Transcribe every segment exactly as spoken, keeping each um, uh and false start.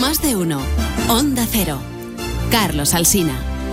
Más de uno. Onda Cero. Carlos Alsina.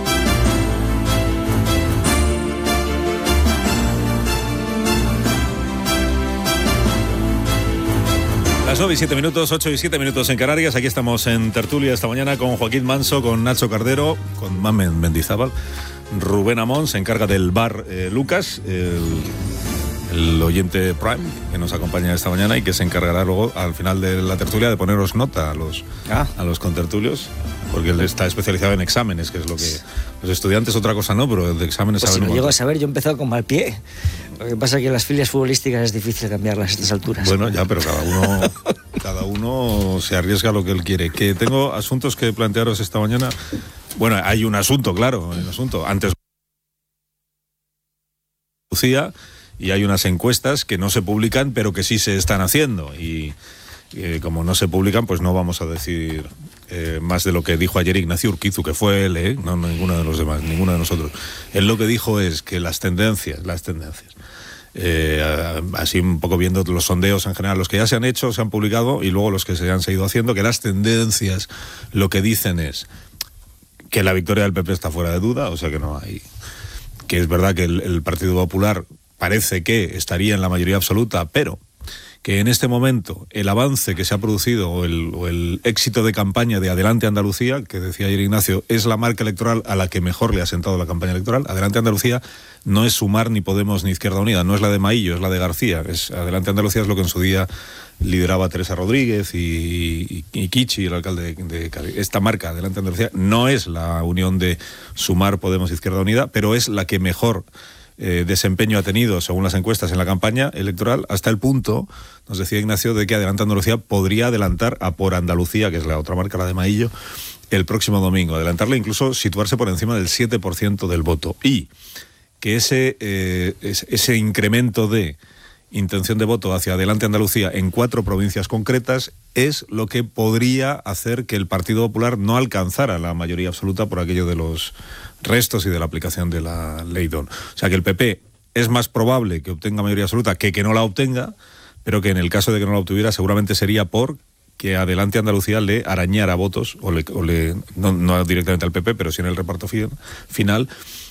Las nueve y siete minutos, ocho y siete minutos en Canarias. Aquí estamos en tertulia esta mañana con Joaquín Manso, con Nacho Cardero, con Mamen Mendizábal. Rubén Amón se encarga del bar eh, Lucas, el, el oyente Prime que nos acompaña esta mañana y que se encargará luego al final de la tertulia de poneros nota a los, ah. a los contertulios, porque él está especializado en exámenes, que es lo que los estudiantes otra cosa no, pero el de exámenes pues saben. Si lo llego a saber, yo he empezado con mal pie. Lo que pasa es que las filias futbolísticas es difícil cambiarlas a estas alturas. Bueno, ya, pero cada uno cada uno se arriesga a lo que él quiere. Que tengo asuntos que plantearos esta mañana. Bueno, hay un asunto, claro, hay un asunto. Antes Lucía, y hay unas encuestas que no se publican, pero que sí se están haciendo. Y eh, como no se publican, pues no vamos a decir eh, más de lo que dijo ayer Ignacio Urquizu, que fue él, ¿eh? No, no ninguno de los demás, ninguno de nosotros. Él lo que dijo es que las tendencias, las tendencias, Eh, así un poco viendo los sondeos en general, los que ya se han hecho, se han publicado, y luego los que se han seguido haciendo, que las tendencias lo que dicen es que la victoria del P P está fuera de duda, o sea que no hay, que es verdad que el, el Partido Popular parece que estaría en la mayoría absoluta, pero que en este momento el avance que se ha producido o el, o el éxito de campaña de Adelante Andalucía, que decía ayer Ignacio, es la marca electoral a la que mejor le ha sentado la campaña electoral. Adelante Andalucía no es Sumar, ni Podemos, ni Izquierda Unida, no es la de Maillo, es la de García. Es, Adelante Andalucía es lo que en su día lideraba Teresa Rodríguez y, y, y Kichi, el alcalde de, de Cádiz. Esta marca, Adelante Andalucía, no es la unión de Sumar, Podemos, Izquierda Unida, pero es la que mejor eh, desempeño ha tenido, según las encuestas, en la campaña electoral, hasta el punto, nos decía Ignacio, de que Adelante Andalucía podría adelantar a Por Andalucía, que es la otra marca, la de Maillo, el próximo domingo. Adelantarle, incluso situarse por encima del siete por ciento del voto. Y que ese, eh, ese incremento de intención de voto hacia Adelante Andalucía en cuatro provincias concretas es lo que podría hacer que el Partido Popular no alcanzara la mayoría absoluta por aquello de los restos y de la aplicación de la ley D O N. O sea que el P P es más probable que obtenga mayoría absoluta que que no la obtenga, pero que en el caso de que no la obtuviera seguramente sería por que Adelante Andalucía le arañara votos, o le, o le no, no directamente al P P, pero sí en el reparto fi- final,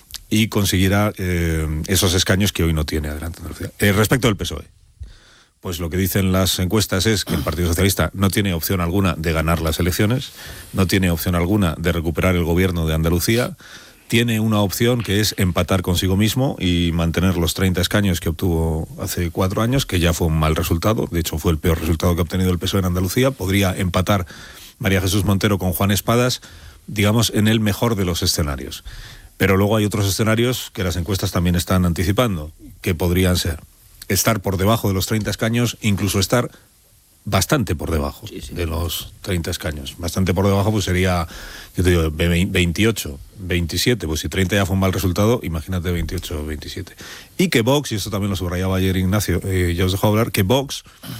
y consiguiera eh, esos escaños que hoy no tiene Adelante Andalucía. Eh, respecto del P S O E, pues lo que dicen las encuestas es que el Partido Socialista no tiene opción alguna de ganar las elecciones, no tiene opción alguna de recuperar el gobierno de Andalucía, tiene una opción que es empatar consigo mismo y mantener los treinta escaños que obtuvo hace cuatro años, que ya fue un mal resultado, de hecho fue el peor resultado que ha obtenido el P S O E en Andalucía. Podría empatar María Jesús Montero con Juan Espadas, digamos, en el mejor de los escenarios. Pero luego hay otros escenarios que las encuestas también están anticipando, que podrían ser estar por debajo de los treinta escaños, incluso estar bastante por debajo sí, sí. de los treinta escaños. Bastante por debajo pues sería, yo te digo, veintiocho, veintisiete, pues si treinta ya fue un mal resultado, imagínate veintiocho, veintisiete. Y que Vox, y esto también lo subrayaba ayer Ignacio, eh, ya os dejo hablar, que Vox,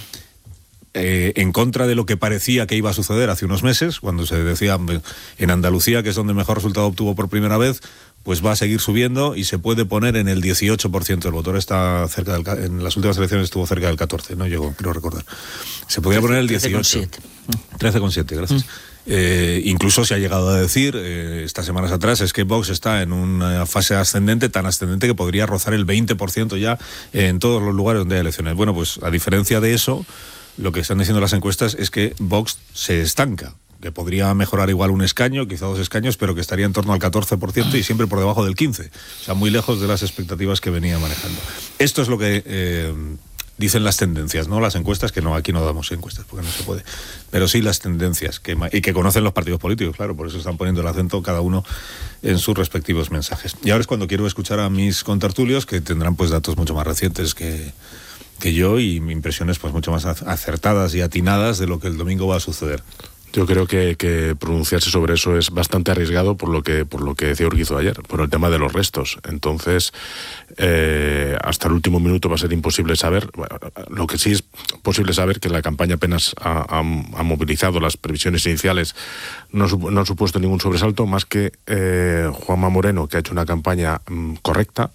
eh, en contra de lo que parecía que iba a suceder hace unos meses, cuando se decía en Andalucía, que es donde mejor resultado obtuvo por primera vez, pues va a seguir subiendo y se puede poner en el dieciocho por ciento del voto. Ahora está cerca del, en las últimas elecciones estuvo cerca del catorce, no llegó, creo recordar. Se podría poner el dieciocho. trece coma siete, gracias. Mm. Eh, incluso se ha llegado a decir, eh, estas semanas atrás, es que Vox está en una fase ascendente, tan ascendente que podría rozar el veinte por ciento ya en todos los lugares donde hay elecciones. Bueno, pues a diferencia de eso, lo que están diciendo las encuestas es que Vox se estanca, que podría mejorar igual un escaño, quizá dos escaños, pero que estaría en torno al catorce por ciento y siempre por debajo del quince por ciento. O sea, muy lejos de las expectativas que venía manejando. Esto es lo que eh, dicen las tendencias, ¿no? Las encuestas, que no, aquí no damos encuestas porque no se puede, pero sí las tendencias, que, y que conocen los partidos políticos, claro, por eso están poniendo el acento cada uno en sus respectivos mensajes. Y ahora es cuando quiero escuchar a mis contertulios, que tendrán pues datos mucho más recientes que... que yo, y impresiones pues mucho más acertadas y atinadas de lo que el domingo va a suceder. Yo creo que, que pronunciarse sobre eso es bastante arriesgado por lo que por lo que decía Urquizu ayer, por el tema de los restos. Entonces, eh, hasta el último minuto va a ser imposible saber. Bueno, lo que sí es posible saber que la campaña apenas ha, ha, ha movilizado, las previsiones iniciales no, no han supuesto ningún sobresalto, más que eh, Juanma Moreno, que ha hecho una campaña mmm, correcta,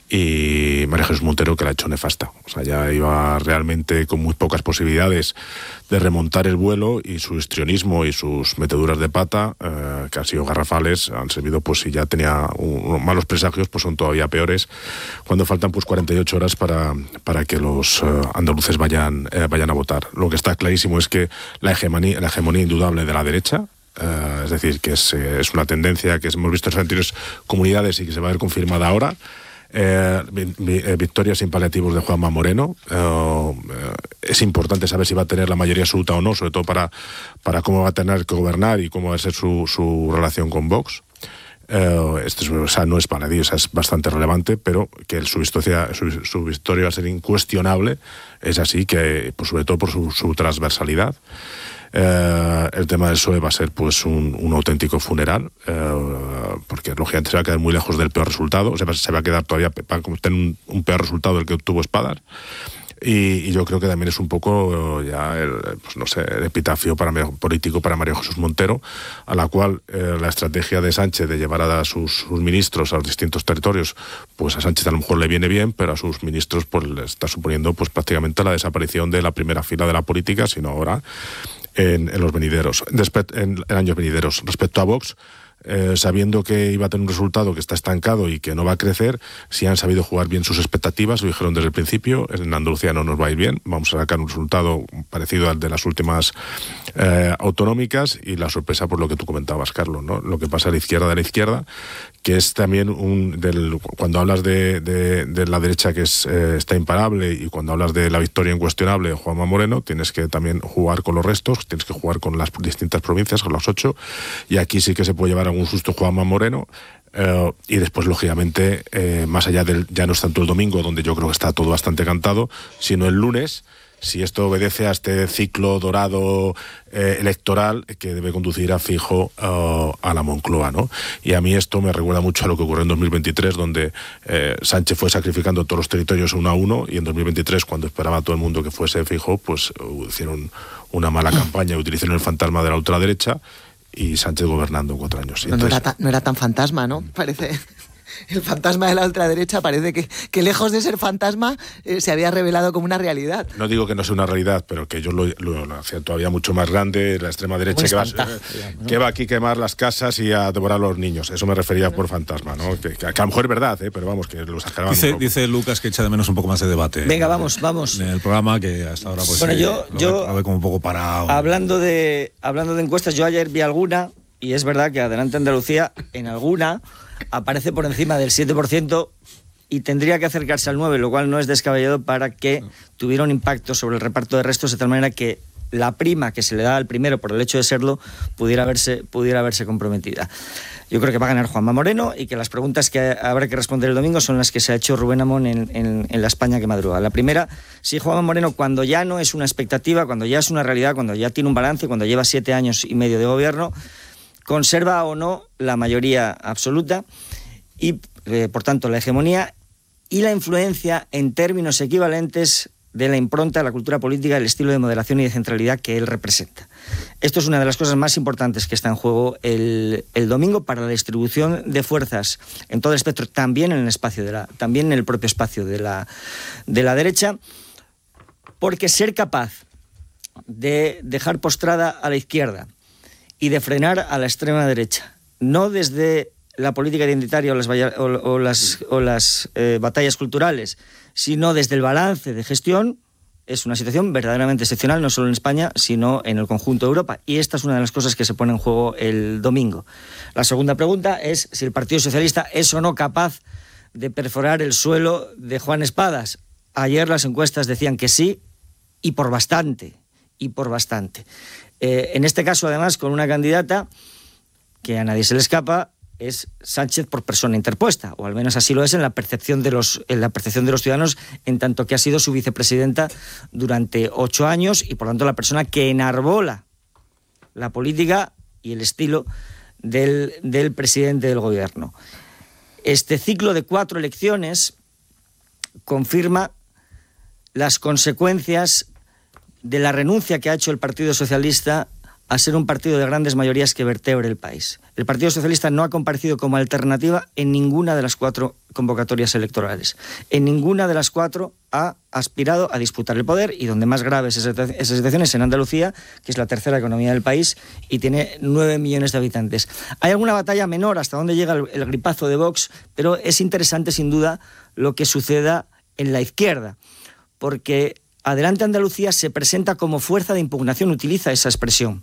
y María Jesús Montero, que la ha hecho nefasta. O sea, ya iba realmente con muy pocas posibilidades de remontar el vuelo, y su histrionismo y sus meteduras de pata, eh, que han sido garrafales, han servido, pues si ya tenía un, unos malos presagios, pues son todavía peores, cuando faltan pues cuarenta y ocho horas para, para que los eh, andaluces vayan, eh, vayan a votar. Lo que está clarísimo es que la hegemonía, la hegemonía indudable de la derecha, Uh, es decir, que es, eh, es una tendencia que hemos visto en las anteriores comunidades y que se va a ver confirmada ahora. Eh, vi, vi, eh, victoria sin paliativos de Juanma Moreno. Uh, uh, es importante saber si va a tener la mayoría absoluta o no, sobre todo para, para cómo va a tener que gobernar y cómo va a ser su, su relación con Vox. Uh, esto es, o sea, no es baladí, o sea, es bastante relevante, pero que su victoria, su, su victoria va a ser incuestionable. Es así, que pues, sobre todo por su, su transversalidad. Eh, el tema del P S O E va a ser pues un, un auténtico funeral, eh, porque lógicamente se va a quedar muy lejos del peor resultado, o sea, se va a quedar todavía, va a tener un, un peor resultado del que obtuvo Espadas. Y, y yo creo que también es un poco ya el, pues no sé, el epitafio para, político para María Jesús Montero, a la cual eh, la estrategia de Sánchez de llevar a sus, sus ministros a los distintos territorios, pues a Sánchez a lo mejor le viene bien, pero a sus ministros pues le está suponiendo pues prácticamente la desaparición de la primera fila de la política, sino ahora en, en los venideros, en, en años venideros. Respecto a Vox, Eh, sabiendo que iba a tener un resultado que está estancado y que no va a crecer, si han sabido jugar bien sus expectativas, lo dijeron desde el principio, en Andalucía no nos va a ir bien, vamos a sacar un resultado parecido al de las últimas eh, autonómicas, y la sorpresa por lo que tú comentabas, Carlos, ¿no? Lo que pasa a la izquierda de la izquierda, que es también un del, cuando hablas de, de, de la derecha que es, eh, está imparable, y cuando hablas de la victoria incuestionable de Juanma Moreno, tienes que también jugar con los restos, tienes que jugar con las distintas provincias, con las ocho, y aquí sí que se puede llevar algún susto Juanma Moreno. Uh, y después, lógicamente, eh, más allá del, ya no es tanto el domingo, donde yo creo que está todo bastante cantado, sino el lunes, si esto obedece a este ciclo dorado eh, electoral que debe conducir a fijo uh, a la Moncloa, ¿no? Y a mí esto me recuerda mucho a lo que ocurrió en dos mil veintitrés, donde eh, Sánchez fue sacrificando todos los territorios uno a uno, y en dos mil veintitrés, cuando esperaba a todo el mundo que fuese fijo, pues uh, hicieron una mala campaña y utilizaron el fantasma de la ultraderecha, y Sánchez gobernando en cuatro años. No, Entonces, no, era ta, no era tan fantasma, ¿no? Parece... El fantasma de la ultraderecha parece que, que lejos de ser fantasma eh, se había revelado como una realidad. No digo que no sea una realidad, pero que yo lo, lo, lo hacía todavía mucho más grande, la extrema derecha que va, eh, digamos, ¿no? que va aquí a quemar las casas y a devorar a los niños. Eso me refería por fantasma, ¿no? Que, que, que a lo mejor es verdad, ¿eh? Pero vamos, que lo exageraban dice, un poco. Dice Lucas que echa de menos un poco más de debate. Venga, vamos, vamos. En el programa, que hasta ahora pues bueno, sí, yo, lo, yo ve, lo ve como un poco parado. Hablando de, hablando de encuestas, yo ayer vi alguna, y es verdad que Adelante Andalucía en alguna aparece por encima del siete por ciento y tendría que acercarse al nueve por ciento, lo cual no es descabellado para que tuviera un impacto sobre el reparto de restos, de tal manera que la prima que se le da al primero por el hecho de serlo pudiera verse, pudiera verse comprometida. Yo creo que va a ganar Juanma Moreno, y que las preguntas que habrá que responder el domingo son las que se ha hecho Rubén Amón en, en, en La España que madruga. La primera, si Juanma Moreno, cuando ya no es una expectativa, cuando ya es una realidad, cuando ya tiene un balance, cuando lleva siete años y medio de gobierno, conserva o no la mayoría absoluta y, eh, por tanto, la hegemonía y la influencia en términos equivalentes de la impronta, la cultura política, el estilo de moderación y de centralidad que él representa. Esto es una de las cosas más importantes que está en juego el, el domingo para la distribución de fuerzas en todo el espectro, también en el espacio de la, también en el propio espacio de la, de la derecha, porque ser capaz de dejar postrada a la izquierda y de frenar a la extrema derecha, no desde la política identitaria o las, o, o las, o las eh, batallas culturales, sino desde el balance de gestión, es una situación verdaderamente excepcional, no solo en España, sino en el conjunto de Europa. Y esta es una de las cosas que se pone en juego el domingo. La segunda pregunta es si el Partido Socialista es o no capaz de perforar el suelo de Juan Espadas. Ayer las encuestas decían que sí, y por bastante, y por bastante. Eh, en este caso, además, con una candidata que a nadie se le escapa, es Sánchez por persona interpuesta, o al menos así lo es en la percepción de los, en la percepción de los ciudadanos, en tanto que ha sido su vicepresidenta durante ocho años y, por tanto, la persona que enarbola la política y el estilo del, del presidente del gobierno. Este ciclo de cuatro elecciones confirma las consecuencias de la renuncia que ha hecho el Partido Socialista a ser un partido de grandes mayorías que vertebre el país. El Partido Socialista no ha comparecido como alternativa en ninguna de las cuatro convocatorias electorales. En ninguna de las cuatro ha aspirado a disputar el poder, y donde más grave es esa, esa situación es en Andalucía, que es la tercera economía del país y tiene nueve millones de habitantes. Hay alguna batalla menor hasta donde llega el, el gripazo de Vox, pero es interesante sin duda lo que suceda en la izquierda, porque Adelante Andalucía se presenta como fuerza de impugnación, utiliza esa expresión.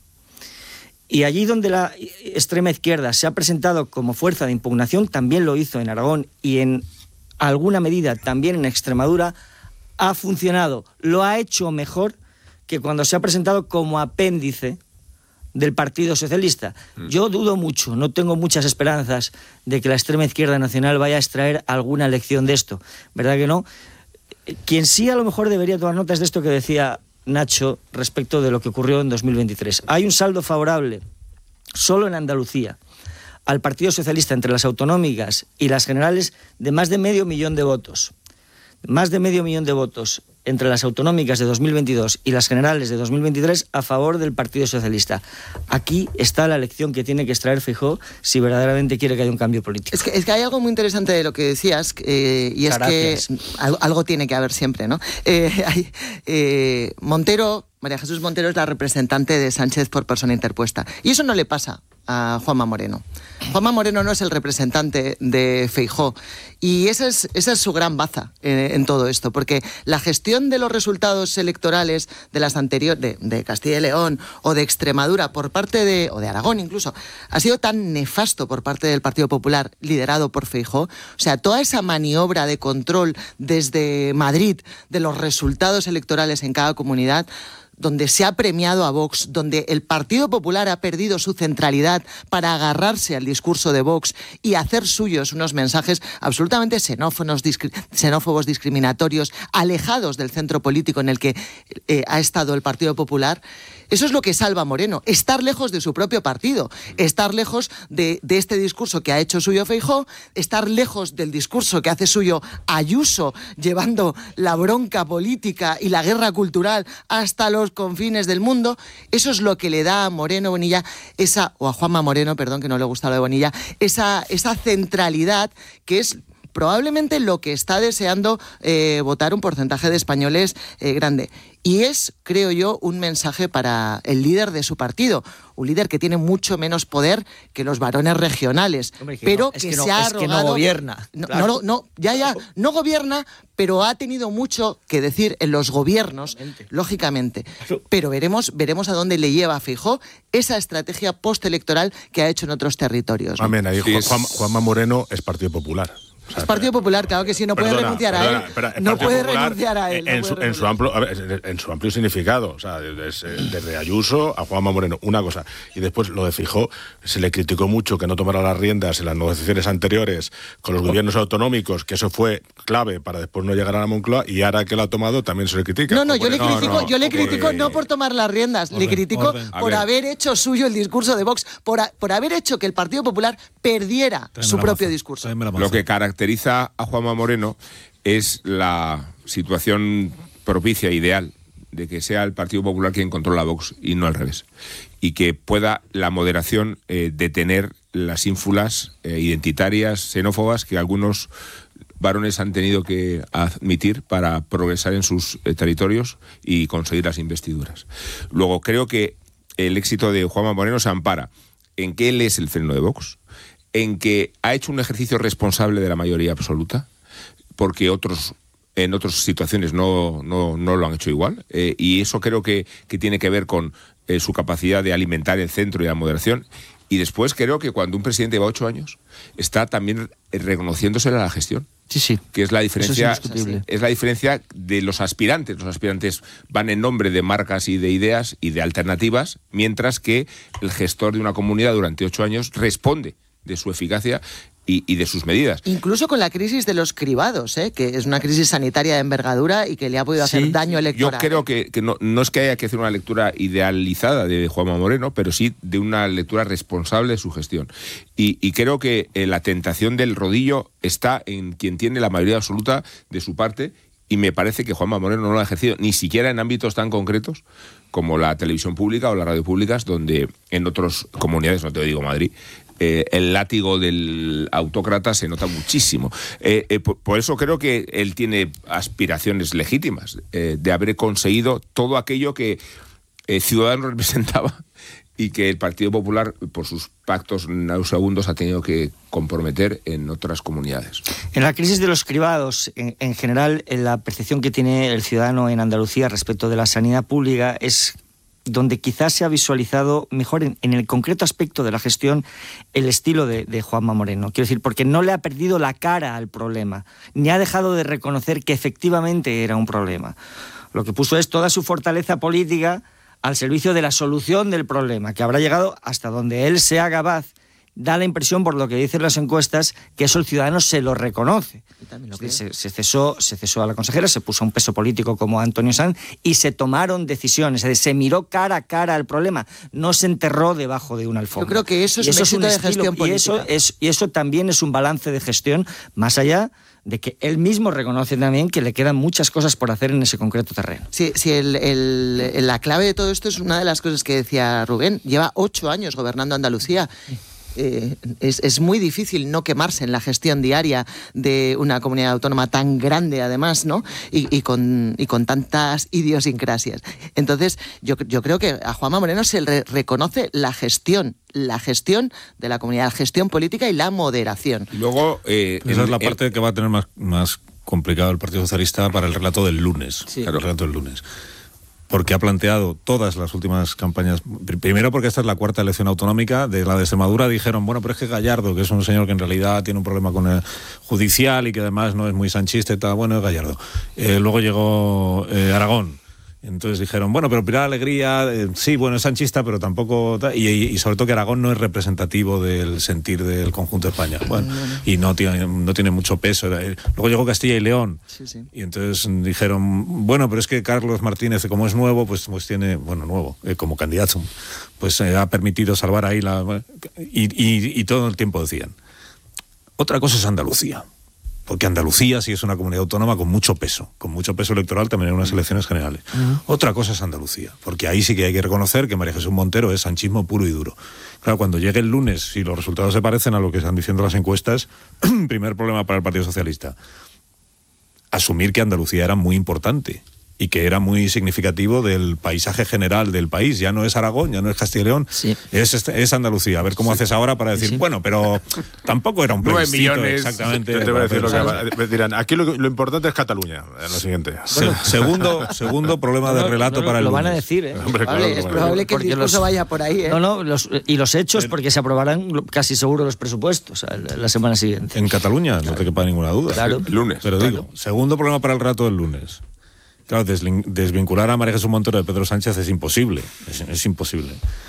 Y allí donde la extrema izquierda se ha presentado como fuerza de impugnación, también lo hizo en Aragón y en alguna medida también en Extremadura, ha funcionado. Lo ha hecho mejor que cuando se ha presentado como apéndice del Partido Socialista. Yo dudo mucho, no tengo muchas esperanzas de que la extrema izquierda nacional vaya a extraer alguna lección de esto. ¿Verdad que no? Quien sí a lo mejor debería tomar notas de esto que decía Nacho respecto de lo que ocurrió en dos mil veintitrés. Hay un saldo favorable solo en Andalucía al Partido Socialista entre las autonómicas y las generales de más de medio millón de votos. Más de medio millón de votos entre las autonómicas de dos mil veintidós y las generales de dos mil veintitrés a favor del Partido Socialista. Aquí está la lección que tiene que extraer Feijóo si verdaderamente quiere que haya un cambio político. Es que, es que hay algo muy interesante de lo que decías, eh, y es Gracias. que algo, algo tiene que haber siempre, ¿no? Eh, hay, eh, Montero, María Jesús Montero es la representante de Sánchez por persona interpuesta. Y eso no le pasa a Juanma Moreno. Juanma Moreno no es el representante de Feijóo, y esa es, esa es su gran baza en, en todo esto, porque la gestión de los resultados electorales de las anteriores, de, de Castilla y León o de Extremadura por parte de, o de Aragón incluso, ha sido tan nefasto por parte del Partido Popular liderado por Feijóo. O sea, toda esa maniobra de control desde Madrid de los resultados electorales en cada comunidad, donde se ha premiado a Vox, donde el Partido Popular ha perdido su centralidad para agarrarse al discurso de Vox y hacer suyos unos mensajes absolutamente xenófobos, discri- xenófobos discriminatorios, alejados del centro político en el que eh, ha estado el Partido Popular. Eso es lo que salva a Moreno, estar lejos de su propio partido, estar lejos de, de este discurso que ha hecho suyo Feijóo, estar lejos del discurso que hace suyo Ayuso, llevando la bronca política y la guerra cultural hasta los confines del mundo. Eso es lo que le da a Moreno Bonilla, esa, o a Juanma Moreno, perdón, que no le gusta lo de Bonilla, esa, esa centralidad que es probablemente lo que está deseando eh, votar un porcentaje de españoles eh, grande. Y es, creo yo, un mensaje para el líder de su partido, un líder que tiene mucho menos poder que los varones regionales, Hombre, que pero no, que, que no, se ha es arrogado... que no gobierna. No, claro. no, no, ya, ya, no gobierna, pero ha tenido mucho que decir en los gobiernos, lógicamente. Pero veremos, veremos a dónde le lleva a Feijóo esa estrategia postelectoral que ha hecho en otros territorios, ¿no? Amén, ahí sí, Juan, Juanma Moreno es Partido Popular. O sea, es Partido Popular, claro que sí, no perdona, puede renunciar perdona, a él. Espera, no puede Popular, renunciar a él. En, no su, puede en, su amplio, a ver, en su amplio significado, o sea, desde, desde Ayuso a Juanma Moreno, una cosa. Y después lo de Feijóo, se le criticó mucho que no tomara las riendas en las negociaciones anteriores con los gobiernos autonómicos, que eso fue clave para después no llegar a la Moncloa, y ahora que lo ha tomado también se le critica. No, no, yo le no, critico, no, yo le okay. critico no por tomar las riendas, orden, le critico orden. por haber hecho suyo el discurso de Vox, por, a, por haber hecho que el Partido Popular perdiera Tráeme su propio mazo. discurso. Lo que caracteriza a Juanma Moreno es la situación propicia, ideal, de que sea el Partido Popular quien controla a Vox y no al revés. Y que pueda la moderación eh, detener las ínfulas eh, identitarias, xenófobas, que algunos varones han tenido que admitir para progresar en sus eh, territorios y conseguir las investiduras. Luego, creo que el éxito de Juanma Moreno se ampara en que él es el freno de Vox, en que ha hecho un ejercicio responsable de la mayoría absoluta, porque otros en otras situaciones no, no, no lo han hecho igual, eh, y eso creo que, que tiene que ver con eh, su capacidad de alimentar el centro y la moderación. Y después creo que cuando un presidente va ocho años está también reconociéndosele a la gestión. Sí, sí. Que es la diferencia, es, es la diferencia de los aspirantes. Los aspirantes van en nombre de marcas y de ideas y de alternativas, mientras que el gestor de una comunidad durante ocho años responde de su eficacia y, y de sus medidas. Incluso con la crisis de los cribados, ¿eh? Que es una crisis sanitaria de envergadura y que le ha podido hacer sí. daño electoral. Yo creo que, que no, no es que haya que hacer una lectura idealizada de Juanma Moreno, pero sí de una lectura responsable de su gestión. Y, y creo que eh, la tentación del rodillo está en quien tiene la mayoría absoluta de su parte, y me parece que Juanma Moreno no lo ha ejercido ni siquiera en ámbitos tan concretos como la televisión pública o las radio públicas, donde en otras comunidades, no te digo Madrid, eh, el látigo del autócrata se nota muchísimo. Eh, eh, por, por eso creo que él tiene aspiraciones legítimas eh, de haber conseguido todo aquello que eh, Ciudadanos representaba y que el Partido Popular, por sus pactos nauseabundos, ha tenido que comprometer en otras comunidades. En la crisis de los cribados, en, en general, en la percepción que tiene el ciudadano en Andalucía respecto de la sanidad pública es donde quizás se ha visualizado mejor en, en el concreto aspecto de la gestión el estilo de, de Juanma Moreno. Quiero decir, porque no le ha perdido la cara al problema, ni ha dejado de reconocer que efectivamente era un problema. Lo que puso es toda su fortaleza política al servicio de la solución del problema, que habrá llegado hasta donde él sea capaz. Da la impresión, por lo que dicen las encuestas, que eso el ciudadano se lo reconoce. Lo se, se, cesó, se cesó a la consejera, se puso un peso político como Antonio Sanz y se tomaron decisiones. Es decir, se miró cara a cara al problema, no se enterró debajo de una alfombra. Yo creo que eso es, eso un es un éxito estilo, de gestión política. Y eso, es, y eso también es un balance de gestión, más allá de que él mismo reconoce también que le quedan muchas cosas por hacer en ese concreto terreno. Sí, sí el, el, la clave de todo esto es una de las cosas que decía Rubén. Lleva ocho años gobernando Andalucía. Eh, es, es muy difícil no quemarse en la gestión diaria de una comunidad autónoma tan grande, además, ¿no? Y, y, con, y con tantas idiosincrasias. Entonces, yo, yo creo que a Juanma Moreno se le reconoce la gestión, la gestión de la comunidad, la gestión política y la moderación. Y luego... Eh, Esa en, es la parte en... que va a tener más, más complicado el Partido Socialista para el relato del lunes. Sí. Claro, el relato del lunes. Porque ha planteado todas las últimas campañas. Primero porque esta es la cuarta elección autonómica. De la de Extremadura dijeron, bueno, pero es que Gallardo, que es un señor que en realidad tiene un problema con el judicial y que además no es muy sanchista y tal, bueno, es Gallardo. Eh, luego llegó eh, Aragón. Entonces dijeron, bueno, pero Pilar Alegría, eh, sí, bueno, es sanchista, pero tampoco... Y, y, y sobre todo que Aragón no es representativo del sentir del conjunto de España. Bueno, y no tiene, no tiene mucho peso. Luego llegó Castilla y León. Sí, sí. Y entonces dijeron, bueno, pero es que Carlos Martínez, como es nuevo, pues, pues tiene... Bueno, nuevo, eh, como candidato, pues eh, ha permitido salvar ahí la... Y, y, y todo el tiempo decían. Otra cosa es Andalucía. Porque Andalucía sí es una comunidad autónoma con mucho peso, con mucho peso electoral también en unas elecciones generales. Uh-huh. Otra cosa es Andalucía, porque ahí sí que hay que reconocer que María Jesús Montero es sanchismo puro y duro. Claro, cuando llegue el lunes, si los resultados se parecen a lo que están diciendo las encuestas, primer problema para el Partido Socialista, asumir que Andalucía era muy importante y que era muy significativo del paisaje general del país. Ya no es Aragón, ya no es Castilla y León, sí. es, es Andalucía. A ver cómo sí. haces ahora para decir, sí. bueno, pero tampoco era un plebiscito. nueve millones. Exactamente. Yo te voy a decir lo que me dirán. Aquí lo, lo importante es Cataluña, en lo siguiente. Bueno, Se, segundo, segundo problema no, de relato no, para el Lo lunes. van a decir, ¿eh? Hombre, claro, vale, es probable que el discurso los, vaya por ahí, ¿eh? No, no, los, y los hechos, porque se aprobarán casi seguro los presupuestos la semana siguiente. En Cataluña, claro. No te quepa ninguna duda. Claro. El lunes. Pero claro. digo, segundo problema para el relato del lunes. Claro, desvincular a María Jesús Montero de Pedro Sánchez es imposible, es, es imposible.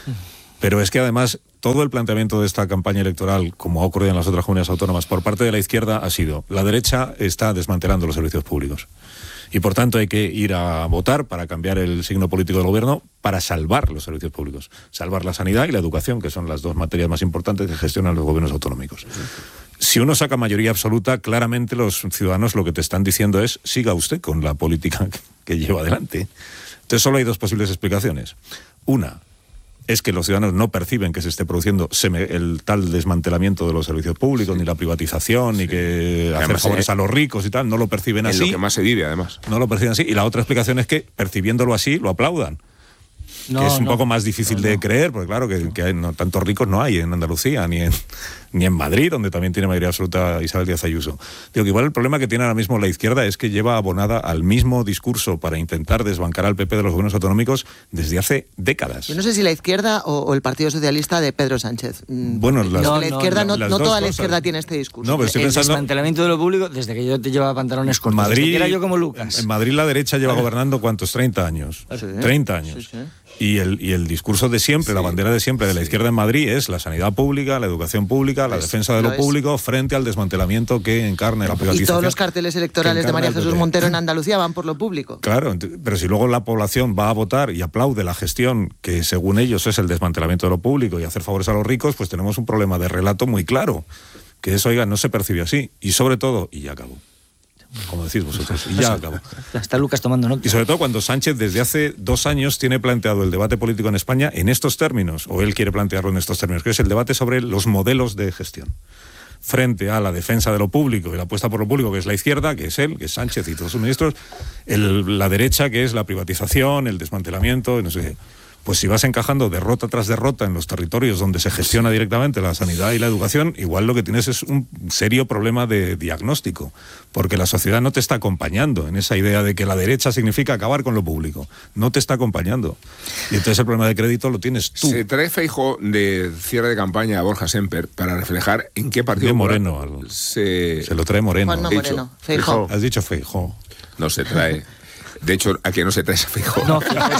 Pero es que además todo el planteamiento de esta campaña electoral, como ha ocurrido en las otras comunidades autónomas, por parte de la izquierda ha sido, la derecha está desmantelando los servicios públicos. Y por tanto hay que ir a votar para cambiar el signo político del gobierno para salvar los servicios públicos. Salvar la sanidad y la educación, que son las dos materias más importantes que gestionan los gobiernos autonómicos. Si uno saca mayoría absoluta, claramente los ciudadanos lo que te están diciendo es siga usted con la política que lleva adelante. Entonces solo hay dos posibles explicaciones. Una es que los ciudadanos no perciben que se esté produciendo el tal desmantelamiento de los servicios públicos, sí. ni la privatización, sí. ni que hacer además, favores eh, a los ricos y tal, no lo perciben así. Es lo que más se vive, además. No lo perciben así. Y la otra explicación es que, percibiéndolo así, lo aplaudan. No, que es un no, poco más difícil no, de no. creer, porque claro, que, que hay, no, tantos ricos no hay en Andalucía, ni en, ni en Madrid, donde también tiene mayoría absoluta Isabel Díaz Ayuso. Digo que igual el problema que tiene ahora mismo la izquierda es que lleva abonada al mismo discurso para intentar desbancar al P P de los gobiernos autonómicos desde hace décadas. Yo no sé si la izquierda o, o el Partido Socialista de Pedro Sánchez. Bueno, las, no, la izquierda no, no, no toda la izquierda cosas. Tiene este discurso. No, pero estoy el pensando... desmantelamiento de lo público, desde que yo te llevaba pantalones cortos, Madrid, desde que era yo como Lucas. En Madrid la derecha lleva gobernando, ¿cuántos? treinta años. Sí, treinta años. Sí, sí. Y el, y el discurso de siempre, sí, la bandera de siempre de la sí. izquierda en Madrid es la sanidad pública, la educación pública, la es, defensa de lo, lo público frente al desmantelamiento que encarne la privatización. Y todos los carteles electorales de María Jesús Montero en Andalucía van por lo público. Claro, pero si luego la población va a votar y aplaude la gestión que según ellos es el desmantelamiento de lo público y hacer favores a los ricos, pues tenemos un problema de relato muy claro. Que eso, oiga, no se percibe así. Y sobre todo, y ya acabo, como decís vosotros, y ya acabo. Está Lucas tomando nota. Y sobre todo cuando Sánchez desde hace dos años tiene planteado el debate político en España en estos términos, o él quiere plantearlo en estos términos, que es el debate sobre los modelos de gestión. Frente a la defensa de lo público y la apuesta por lo público, que es la izquierda, que es él, que es Sánchez y todos sus ministros, el, la derecha, que es la privatización, el desmantelamiento, no sé qué. Pues si vas encajando derrota tras derrota en los territorios donde se gestiona directamente la sanidad y la educación, igual lo que tienes es un serio problema de diagnóstico, porque la sociedad no te está acompañando en esa idea de que la derecha significa acabar con lo público. No te está acompañando. Y entonces el problema de crédito lo tienes tú. Se trae Feijóo de cierre de campaña a Borja Semper para reflejar en qué partido... De Moreno. Al, se... se lo trae Moreno. Juanma Moreno. Feijóo. Has dicho Feijóo. No se trae... De hecho, a que no se trae ese Feijóo. No,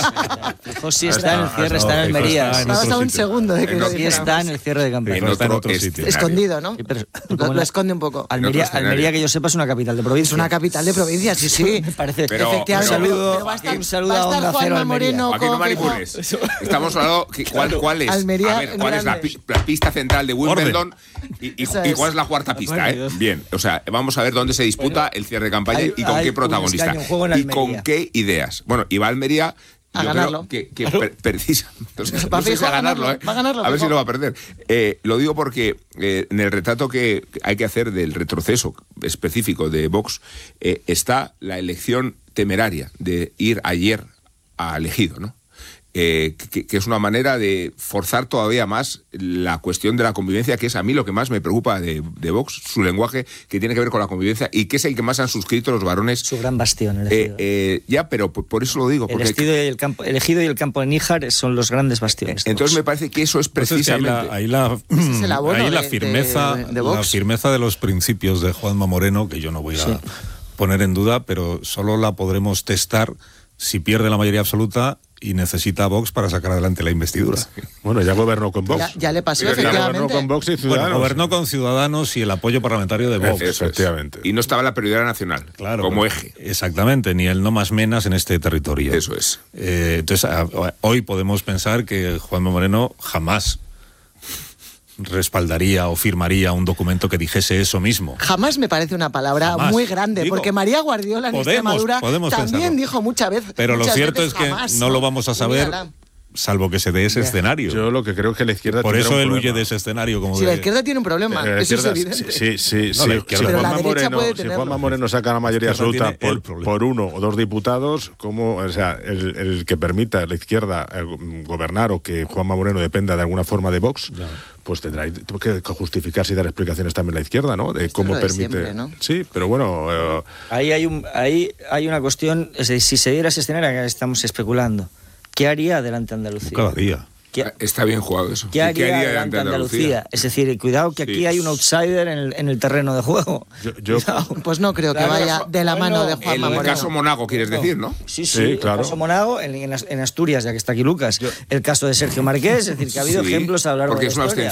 Feijóo sí está en el cierre, está en Almería. Estabas a un segundo de que no, Sí está en el cierre de campaña. En otro, está en otro sitio. Escondido, ¿no? Sí, pero- Lo, como lo la- esconde un poco. Almería, En otro escenario. Almería, que yo sepa, es una capital de provincia. Es una capital de provincia, sí, sí. Me parece. Pero- Efectivamente. pero- un saludo, Pero va a estar, un saludo va a a estar Onda Cero Juanma Almería. Moreno Para que no con Feijóo. manipules. Estamos hablando que cuál, cuál es, Almería a ver, cuál en es la, grande. pi- la pista central de Wimbledon y, y- Esa y es. cuál es la cuarta pista, ¿eh? Bien, o sea, vamos a ver dónde se disputa el cierre de campaña hay- y con hay qué un protagonista escaño, un juego en y con Almería. qué ideas. Bueno, y va a Almería. A yo ganarlo. creo que, que per- precisa. Entonces, Va no sé si Feijóo a a ganarlo, ganarlo, ¿eh? va a ganarlo, A ver si Feijóo. lo va a perder. Eh, lo digo porque eh, en el retrato que hay que hacer del retroceso específico de Vox eh, está la elección temeraria de ir ayer a elegido, ¿no? Eh, que, que es una manera de forzar todavía más la cuestión de la convivencia, que es a mí lo que más me preocupa de, de Vox, su lenguaje que tiene que ver con la convivencia y que es el que más han suscrito los varones. Su gran bastión, el Eh, Ejido. eh, ya, pero por, por eso lo digo. el, Porque Ejido y el, campo, el Ejido y el campo de Níjar son los grandes bastiones. de entonces Vox. me parece que eso es Pues es que ahí precisamente... la, ahí la, Ese es el abono ahí la de- firmeza, de- de Vox. la firmeza de los principios de Juanma Moreno, que yo no voy a Sí. poner en duda, pero solo la podremos testar si pierde la mayoría absoluta y necesita a Vox para sacar adelante la investidura. Bueno, ya gobernó con Vox. Ya, ya le pasó, Ya gobernó efectivamente. con Vox y Ciudadanos. Bueno, gobernó con Ciudadanos y el apoyo parlamentario de Vox. Eso es. Efectivamente. Y no estaba la prioridad nacional Claro, como pero- eje. Exactamente, ni el no más menas en este territorio. Eso es. Eh, entonces, a- a- hoy podemos pensar que Juanma Moreno jamás respaldaría o firmaría un documento que dijese eso mismo. Jamás me parece una palabra Jamás. muy grande, Digo, porque María Guardiola en podemos- Extremadura podemos también pensarlo. dijo muchas veces. Pero lo muchas cierto veces es que jamás, no lo vamos a saber, Mírala. salvo que se dé ese Ya. escenario. Yo lo que creo es que la izquierda Por tendrá eso un él problema. huye de ese escenario. Como Si de- la izquierda tiene un problema, Eh, la eso es izquierda- evidente. Sí, sí, sí. No, la sí. izquierda- Si Pero la Juanma derecha Moreno, puede si tenerlo. Juanma Moreno saca la mayoría La izquierda absoluta tiene el por, problema. por uno o dos diputados, como, o sea, el, el que permita a la izquierda eh, gobernar o que Juanma Moreno dependa de alguna forma de Vox, pues tendrá que justificarse y dar explicaciones también la izquierda, ¿no? De Esto cómo es lo de permite. siempre, ¿no? Sí, pero bueno. eh, Ahí hay, un, ahí hay una cuestión, es decir, si se diera ese escenario que estamos especulando, ¿qué haría delante Andalucía? Cada día. ¿Qué, Está bien jugado eso. qué haría haría delante Andalucía? Es decir, cuidado que aquí Sí. hay un outsider en el, en el terreno de juego. Yo- yo- Cuidado. Pues no creo que Claro, vaya de la bueno, mano de El Juanma Moreno. caso Monago, quieres decir, ¿no? Sí, sí, Sí, el claro. caso Monago, en, en As- en Asturias, ya que está aquí Lucas, el caso de Sergio Marqués, es decir, que ha habido Sí, ejemplos a lo largo porque de es la una historia.